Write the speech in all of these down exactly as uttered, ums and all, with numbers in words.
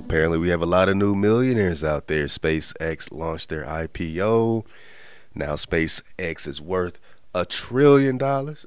apparently we have a lot of new millionaires out there. SpaceX launched their I P O. Now SpaceX is worth a trillion dollars.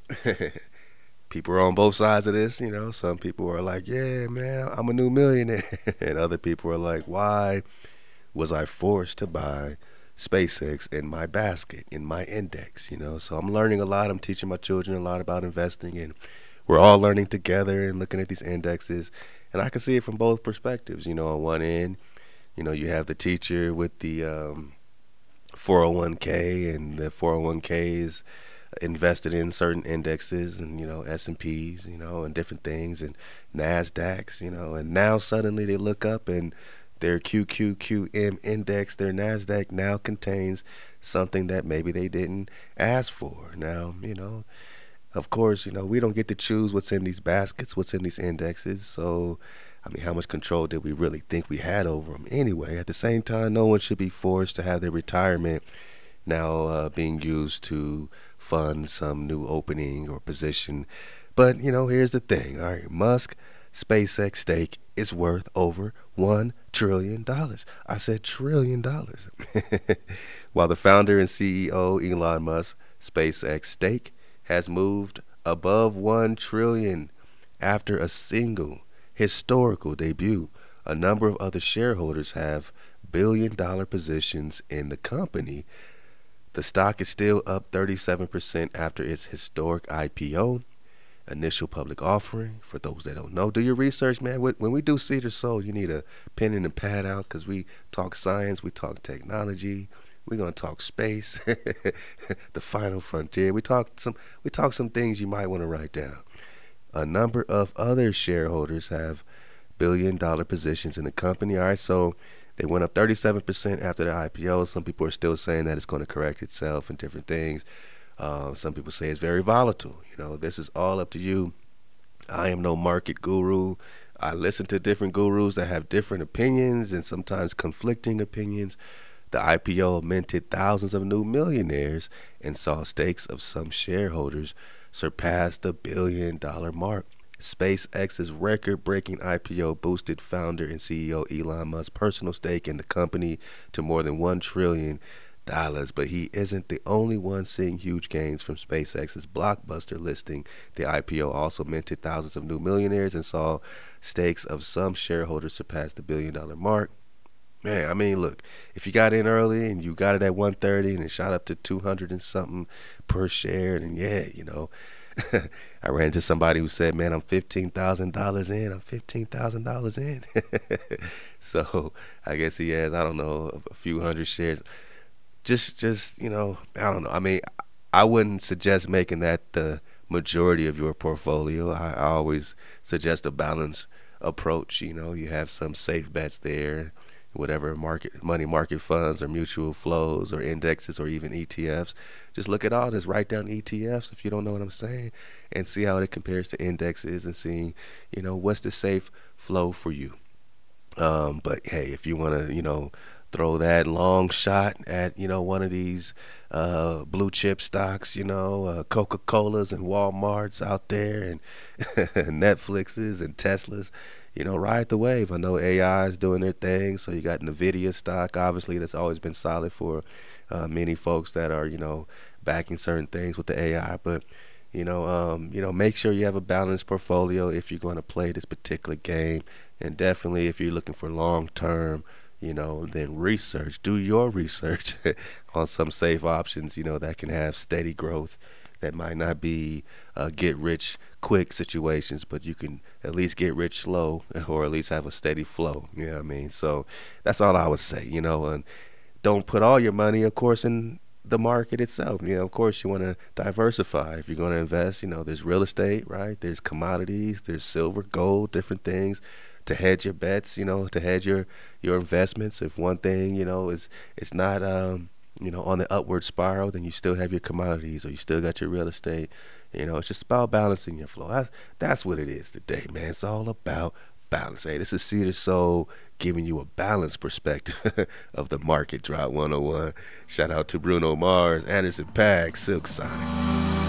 People are on both sides of this, you know. Some people are like, yeah, man, I'm a new millionaire. And other people are like, why was I forced to buy SpaceX in my basket, in my index, you know? So I'm learning a lot. I'm teaching my children a lot about investing, and we're all learning together and looking at these indexes. And I can see it from both perspectives. You know, on one end, you know, you have the teacher with the um, four oh one k, and the four oh one k is invested in certain indexes, and you know, S and P's, you know, and different things, and NASDAQs, you know, and now suddenly they look up and their Q Q Q M index, their NASDAQ, now contains something that maybe they didn't ask for. Now, you know, of course, you know, we don't get to choose what's in these baskets, what's in these indexes. So, I mean, how much control did we really think we had over them anyway? At the same time, no one should be forced to have their retirement now uh, being used to fund some new opening or position. But, you know, here's the thing. All right, Musk SpaceX stake is worth over one trillion dollars. I said trillion dollars. While the founder and C E O, Elon Musk, SpaceX stake has moved above one trillion dollars after a single historical debut. A number of other shareholders have billion dollar positions in the company. The stock is still up thirty-seven percent after its historic I P O, initial public offering. For those that don't know, do your research, man. When we do Seed or Soul, you need a pen and a pad out, because we talk science, we talk technology, we're gonna talk space, the final frontier. We talk some, we talk some things you might want to write down. A number of other shareholders have billion dollar positions in the company. All right, so they went up thirty-seven percent after the I P O. Some people are still saying that it's going to correct itself and different things. Uh, some people say it's very volatile. You know, this is all up to you. I am no market guru. I listen to different gurus that have different opinions and sometimes conflicting opinions. The I P O minted thousands of new millionaires and saw stakes of some shareholders surpass the billion dollar mark. SpaceX's record-breaking I P O boosted founder and C E O Elon Musk's personal stake in the company to more than one trillion dollars. But he isn't the only one seeing huge gains from SpaceX's blockbuster listing. The I P O also minted thousands of new millionaires and saw stakes of some shareholders surpass the billion-dollar mark. Man, I mean, look, if you got in early and you got it at one thirty and it shot up to two hundred and something per share, and yeah, you know, I ran into somebody who said, man, I'm fifteen thousand dollars in. I'm fifteen thousand dollars in. So I guess he has, I don't know, a few hundred shares. Just, just you know, I don't know. I mean, I wouldn't suggest making that the majority of your portfolio. I, I always suggest a balanced approach. You know, you have some safe bets there, whatever market money market funds or mutual flows or indexes or even E T Fs. Just look at all this, write down E T Fs if you don't know what I'm saying, and see how it compares to indexes, and seeing, you know, what's the safe flow for you. Um, but hey, if you want to, you know, throw that long shot at, you know, one of these uh, blue chip stocks, you know, uh, Coca-Colas and Walmarts out there, and Netflixes and Teslas, you know, ride the wave. I know A I is doing their thing, so you got NVIDIA stock, obviously, that's always been solid for uh, many folks that are, you know, backing certain things with the A I. But, you know, um, you know, make sure you have a balanced portfolio if you're going to play this particular game. And definitely if you're looking for long-term, you know, then research, do your research on some safe options, you know, that can have steady growth, that might not be uh, get rich quick situations, but you can at least get rich slow, or at least have a steady flow. You know what I mean? So that's all I would say, you know, and don't put all your money, of course, in the market itself. You know, of course, you want to diversify. If you're going to invest, you know, there's real estate, right? There's commodities, there's silver, gold, different things to hedge your bets, you know, to hedge your, your investments. If one thing, you know, is it's not, um, you know, on the upward spiral, then you still have your commodities, or you still got your real estate. You know, it's just about balancing your flow. That's, that's what it is today, man. It's all about balance. Hey, this is Seed or Soul giving you a balanced perspective of the Market Drop one oh one. Shout out to Bruno Mars, Anderson .Paak, Silk Sonic.